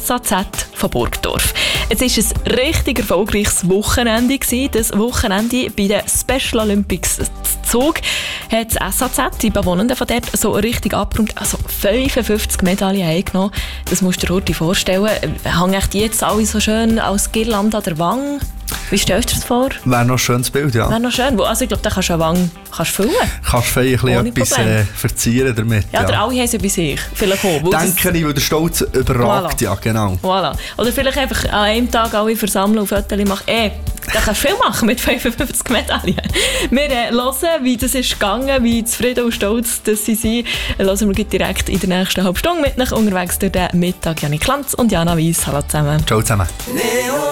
SAZ von Burgdorf. Es war ein richtig erfolgreiches Wochenende. Das Wochenende bei den Special Olympics Zug hat das SAZ, die Bewohnenden von dort, so richtig abgerundet. Also 55 Medaillen eingenommen. Das musst du dir heute vorstellen. Hängen die jetzt alle so schön als Girlande an der Wange? Wie stellst du dir das vor? Wäre noch ein schönes Bild, ja. Wäre noch schön. Also ich glaube, da kannst du eine Wange füllen. Kannst fein etwas verzieren damit. Ja, oder alle haben sie bei sich. Vielleicht auch. Denke ich, weil der Stolz überragt, voilà. Ja, genau. Voilà. Oder vielleicht einfach an einem Tag alle versammeln und Fotos machen. Da kannst du viel machen mit 55 Medaillen. Wir hören, wie das ist gegangen, wie zufrieden und stolz dass sie sind. Hören wir direkt in der nächsten halben Stunde mit nach unterwegs durch den Mittag. Janik Klanz und Jana Weiss. Hallo zusammen. Ciao zusammen.